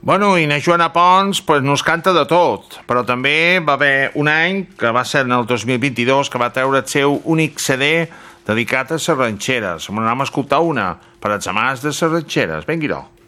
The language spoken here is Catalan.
Bueno, i na Joana Pons nos canta de tot, però també va haver un any, que va ser en el 2022, que va treure el seu únic CD dedicat a les ranxeres. Me n'anam a escoltar una, per als amants de les ranxeres. Vinga-hi.